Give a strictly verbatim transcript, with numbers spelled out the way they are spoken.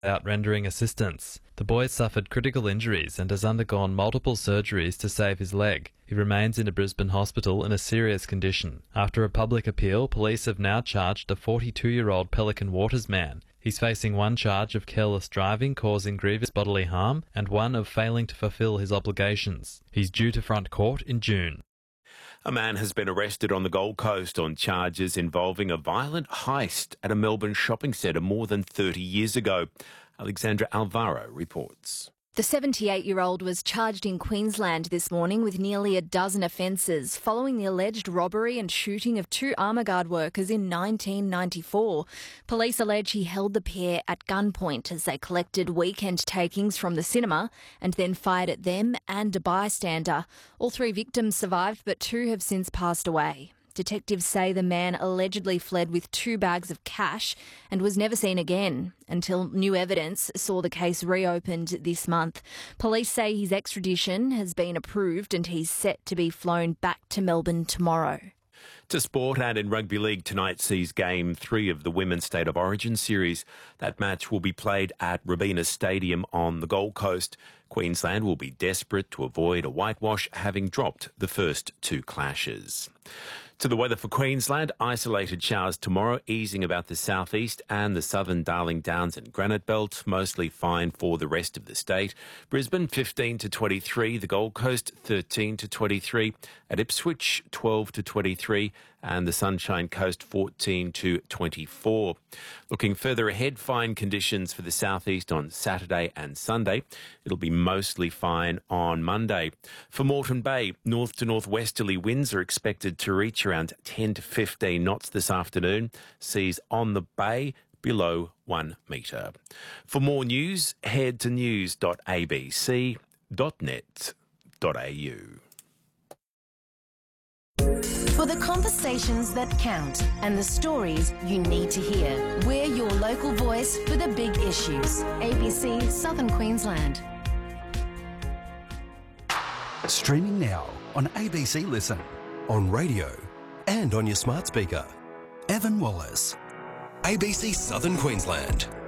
without rendering assistance. The boy suffered critical injuries and has undergone multiple surgeries to save his leg. He remains in a Brisbane hospital in a serious condition. After a public appeal, police have now charged a forty-two-year-old Pelican Waters man. He's facing one charge of careless driving causing grievous bodily harm and one of failing to fulfil his obligations. He's due to front court in June. A man has been arrested on the Gold Coast on charges involving a violent heist at a Melbourne shopping centre more than thirty years ago. Alexandra Alvaro reports. The seventy-eight-year-old was charged in Queensland this morning with nearly a dozen offences following the alleged robbery and shooting of two Armaguard workers in nineteen ninety-four. Police allege he held the pair at gunpoint as they collected weekend takings from the cinema and then fired at them and a bystander. All three victims survived, but two have since passed away. Detectives say the man allegedly fled with two bags of cash and was never seen again until new evidence saw the case reopened this month. Police say his extradition has been approved and he's set to be flown back to Melbourne tomorrow. To sport, and in rugby league tonight sees game three of the Women's State of Origin series. That match will be played at Robina Stadium on the Gold Coast. Queensland will be desperate to avoid a whitewash, having dropped the first two clashes. To the weather for Queensland, isolated showers tomorrow, easing about the southeast and the southern Darling Downs and Granite Belt, mostly fine for the rest of the state. Brisbane fifteen to twenty-three, the Gold Coast thirteen to twenty-three, at Ipswich twelve to twenty-three, and the Sunshine Coast fourteen to twenty-four. Looking further ahead, fine conditions for the southeast on Saturday and Sunday. It'll be mostly fine on Monday. For Moreton Bay, north to northwesterly winds are expected to reach around ten to fifteen knots this afternoon. Seas on the bay below one metre. For more news, head to news dot a b c dot net dot a u. For the conversations that count and the stories you need to hear, we're your local voice for the big issues. A B C Southern Queensland. Streaming now on A B C Listen, on radio and on your smart speaker. Evan Wallace, A B C Southern Queensland.